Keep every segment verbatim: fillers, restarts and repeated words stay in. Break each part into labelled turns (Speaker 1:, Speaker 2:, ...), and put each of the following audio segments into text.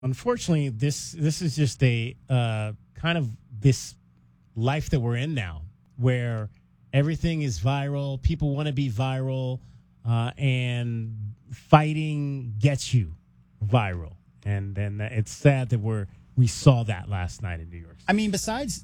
Speaker 1: Unfortunately, this this is just a uh, kind of this life that we're in now, where everything is viral. People want to be viral, uh, and fighting gets you viral. And and it's sad that we're we saw that last night in New York City.
Speaker 2: I mean, besides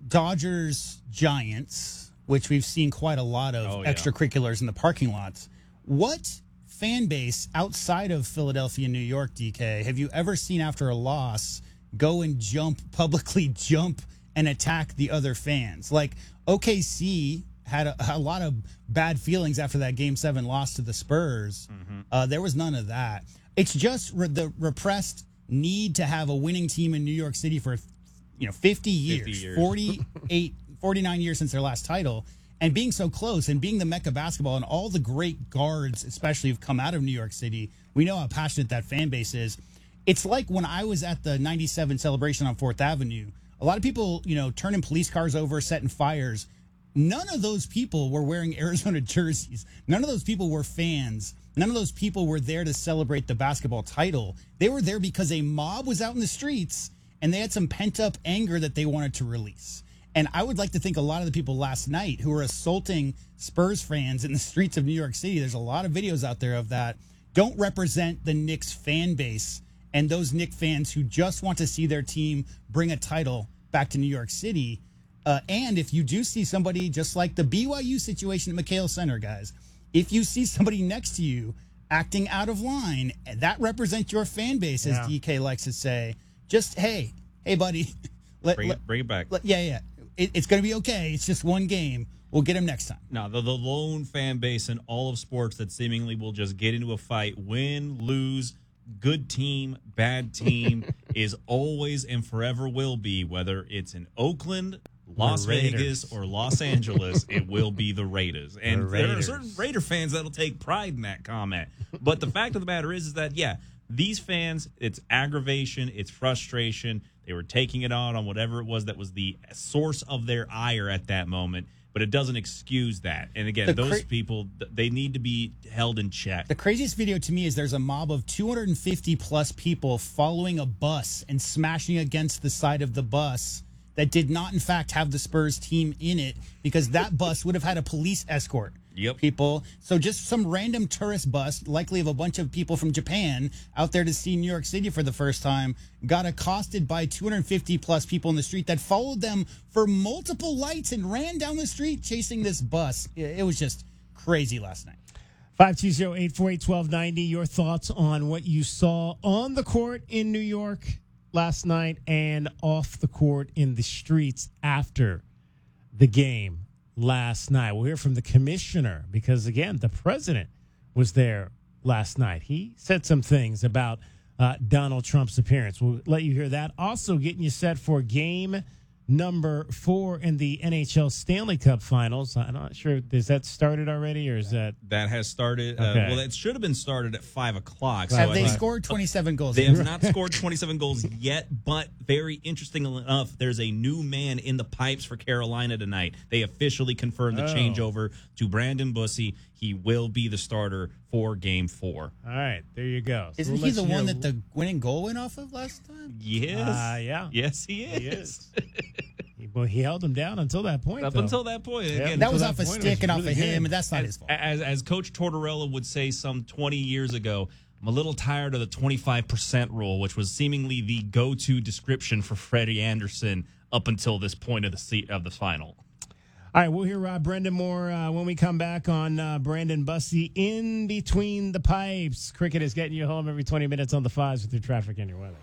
Speaker 2: Dodgers Giants, which we've seen quite a lot of
Speaker 3: oh, yeah.
Speaker 2: extracurriculars in the parking lots, what fan base outside of Philadelphia, New York, D K, have you ever seen after a loss go and jump, publicly jump and attack the other fans? Like O K C had a, a lot of bad feelings after that Game seven loss to the Spurs. Mm-hmm. Uh, there was none of that. It's just re- the repressed need to have a winning team in New York City for, you know, fifty years,
Speaker 3: fifty years.
Speaker 2: forty-eight, forty-nine years since their last title. And being so close and being the Mecca basketball and all the great guards, especially, have come out of New York City. We know how passionate that fan base is. It's like when I was at the ninety-seven celebration on Fourth Avenue, a lot of people, you know, turning police cars over, setting fires. None of those people were wearing Arizona jerseys. None of those people were fans. None of those people were there to celebrate the basketball title. They were there because a mob was out in the streets and they had some pent-up anger that they wanted to release. And I would like to think a lot of the people last night who were assaulting Spurs fans in the streets of New York City, there's a lot of videos out there of that, don't represent the Knicks fan base and those Knicks fans who just want to see their team bring a title back to New York City. Uh, and if you do see somebody, just like the B Y U situation at McHale Center, guys, if you see somebody next to you acting out of line, that represents your fan base, as yeah. D K likes to say. Just, hey, hey, buddy. Let,
Speaker 3: bring,
Speaker 2: let,
Speaker 3: it, bring it back.
Speaker 2: Let, yeah, yeah. It, it's going to be okay. It's just one game. We'll get him next time.
Speaker 3: No, the, the lone fan base in all of sports that seemingly will just get into a fight, win, lose, good team, bad team, is always and forever will be, whether it's in Oakland, Las Vegas, or Los Angeles, it will be the Raiders. And
Speaker 1: the
Speaker 3: there
Speaker 1: Raiders.
Speaker 3: are certain Raider fans that'll take pride in that comment. But the fact of the matter is, is that, yeah, these fans, it's aggravation, it's frustration. They were taking it out on whatever it was that was the source of their ire at that moment. But it doesn't excuse that. And again,
Speaker 2: The
Speaker 3: those
Speaker 2: cra-
Speaker 3: people, they need to be held in check.
Speaker 2: The craziest video to me is there's a mob of two hundred fifty plus people following a bus and smashing against the side of the bus that did not, in fact, have the Spurs team in it, because that bus would have had a police escort.
Speaker 3: Yep.
Speaker 2: People. So just some random tourist bus, likely of a bunch of people from Japan out there to see New York City for the first time, got accosted by two hundred fifty plus people in the street that followed them for multiple lights and ran down the street chasing this bus. It was just crazy last night.
Speaker 1: five two zero, eight four eight, one two nine zero. Your thoughts on what you saw on the court in New York last night and off the court in the streets after the game last night. We'll hear from the commissioner because, again, the president was there last night. He said some things about uh, Donald Trump's appearance. We'll let you hear that. Also getting you set for game number four in the N H L Stanley Cup Finals. I'm not sure. Is that started already or is that?
Speaker 3: That has started.
Speaker 1: Okay.
Speaker 3: Uh, well, it should have been started at five o'clock. So
Speaker 2: Have
Speaker 3: I
Speaker 2: they
Speaker 3: think-
Speaker 2: scored twenty-seven goals?
Speaker 3: They have not scored twenty-seven goals yet, but very interestingly enough, there's a new man in the pipes for Carolina tonight. They officially confirmed the
Speaker 1: Oh.
Speaker 3: changeover to Brandon Bussey. He will be the starter for Game Four.
Speaker 1: All right, there you go. So
Speaker 2: Isn't
Speaker 1: we'll
Speaker 2: he
Speaker 1: let
Speaker 2: the
Speaker 1: you
Speaker 2: one
Speaker 1: know-
Speaker 2: that the winning goal went off of last time?
Speaker 3: Yes.
Speaker 1: Uh, yeah.
Speaker 3: Yes, he is.
Speaker 1: He is. He- well, he held him down until that point.
Speaker 3: Up
Speaker 1: though.
Speaker 3: until that point.
Speaker 1: Yeah.
Speaker 3: Again,
Speaker 2: That was
Speaker 1: that
Speaker 2: off a
Speaker 1: point, it
Speaker 2: stick
Speaker 1: was
Speaker 2: and off
Speaker 1: really
Speaker 2: of him,
Speaker 1: good.
Speaker 2: and that's not his
Speaker 3: as,
Speaker 2: fault.
Speaker 3: as as Coach Tortorella would say some twenty years ago, I'm a little tired of the twenty-five percent rule, which was seemingly the go-to description for Freddie Anderson up until this point of the seat of the final.
Speaker 1: All right, we'll hear uh, Brendan more uh, when we come back on uh, Brandon Bussey in between the pipes. Cricket is getting you home every twenty minutes on the fives with your traffic and your weather.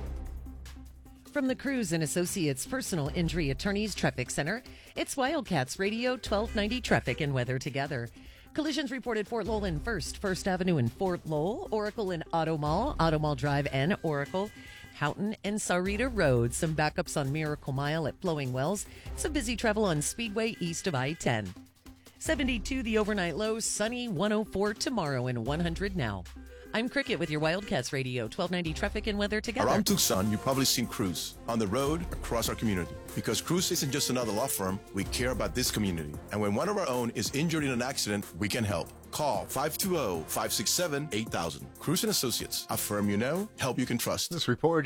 Speaker 4: From the Cruz and Associates Personal Injury Attorneys Traffic Center, it's Wildcats Radio twelve ninety Traffic and Weather together. Collisions reported Fort Lowell and First, First Avenue in Fort Lowell, Oracle and Auto Mall, Auto Mall Drive and Oracle, Houghton and Sarita Road. Some backups on Miracle Mile at Flowing Wells. Some busy travel on Speedway east of I ten. seventy-two the overnight low, sunny one oh four tomorrow and one hundred now. I'm Cricket with your Wildcats Radio twelve ninety Traffic and Weather together.
Speaker 5: Around Tucson, you've probably seen Cruz on the road across our community. Because Cruz isn't just another law firm, we care about this community. And when one of our own is injured in an accident, we can help. Call five two zero, five six seven, eight thousand. Cruz and Associates, a firm you know, help you can trust.
Speaker 6: This report